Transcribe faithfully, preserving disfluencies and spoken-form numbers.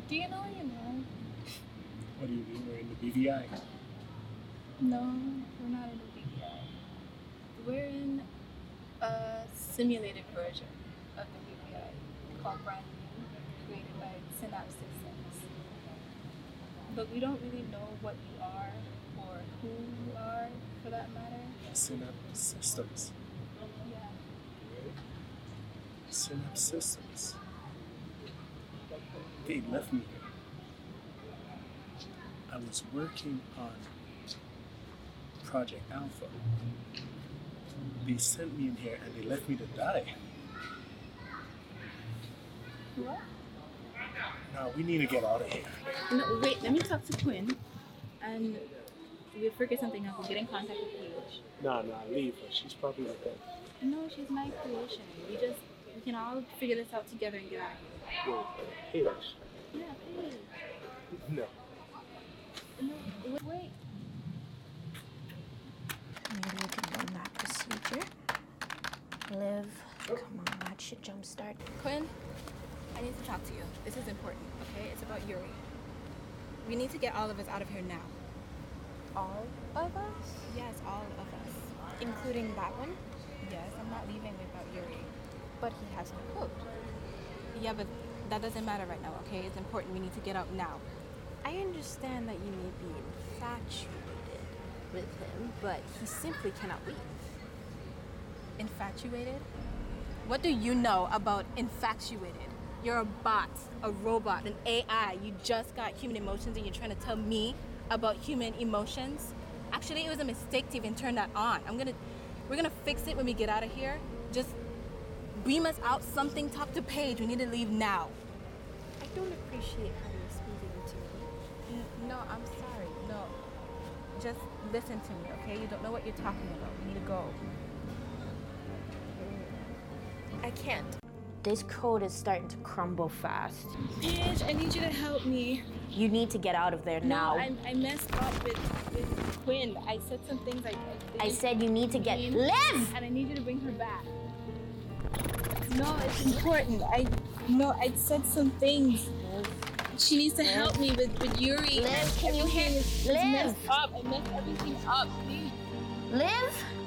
Do you know you know? What do you mean? We're in the B V I. No, we're not in the B V I. We're in a simulated version of the B V I called Brand New, created by Synapse Systems. But we don't really know what you are or who you are, for that matter. Synapse Systems. Yeah. Synapse Systems. They left me here. I was working on Project Alpha. They sent me in here and they left me to die. What? Now we need to get out of here. No, wait, let me talk to Quinn. And we'll figure something out. We'll get in contact with Paige. Nah, nah, leave her. She's probably with them. No, she's my creation. We just, we can all figure this out together and get out of here. Wait, Paige. Yeah, Paige. No. No, wait, wait. Maybe you can run that procedure. Liv, come on, that should jumpstart. Quinn, I need to talk to you. This is important, okay? It's about Yuri. We need to get all of us out of here now. All of us? Yes, all of us. Including that one? Yes, I'm not leaving without Yuri. But he has no code. Yeah, but that doesn't matter right now, okay? It's important. We need to get out now. I understand that you may be infatuated with him, but he simply cannot leave. Infatuated? What do you know about infatuated? You're a bot, a robot, an A I. You just got human emotions and you're trying to tell me about human emotions? Actually, it was a mistake to even turn that on. I'm gonna, we're gonna fix it when we get out of here. Just beam us out, something, talk to Paige. We need to leave now. I don't appreciate how you're speaking to me. N- No, I'm sorry. No. Just listen to me, okay? You don't know what you're talking about. We need to go. I can't. This code is starting to crumble fast. Paige, I need you to help me. You need to get out of there now. No, I, I messed up with, with Quinn. I said some things I I, I said you need to get... Quinn, Liv! And I need you to bring her back. No, it's important. I no, I said some things. Liv. She needs to Liv. help me with, with Yuri. Liv, can you hear... It's Liv! messed up. I messed everything up, please. Liv!